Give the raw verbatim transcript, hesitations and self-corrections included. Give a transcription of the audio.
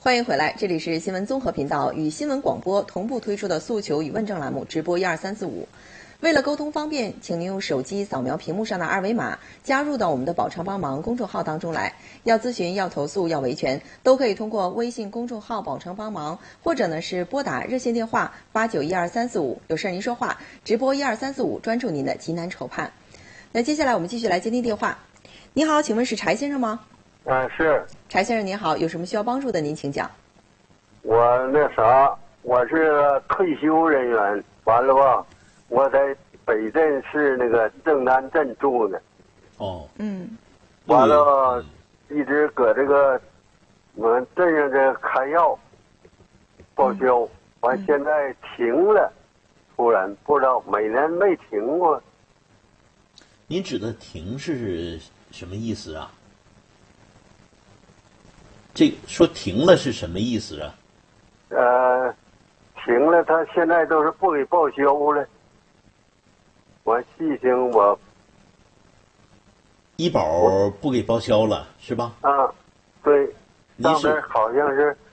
欢迎回来，这里是新闻综合频道与新闻广播同步推出的诉求与问政栏目直播一二三四五。为了沟通方便，请您用手机扫描屏幕上的二维码，加入到我们的宝常帮忙公众号当中来。要咨询、要投诉、要维权，都可以通过微信公众号宝常帮忙，或者呢是拨打热线电话八九一二三四五，有事您说话，直播一二三四五，专注您的急难愁盼。那接下来我们继续来接听电话。你好，请问是柴先生吗？ 啊，是。 柴先生您好，有什么需要帮助的您请讲。 我那啥，我是退休人员，完了吧，我在北镇市那个正南镇住呢。 哦。 嗯。 完了，一直搁这个我们镇上这开药报销， 嗯、 完现在停了，突然不知道每年没停过。 您指的停是什么意思啊？这说停了是什么意思啊？ 呃，停了，他现在都是不给报销了。我细听我， 医保不给报销了是吧？ 啊，对，上边好像是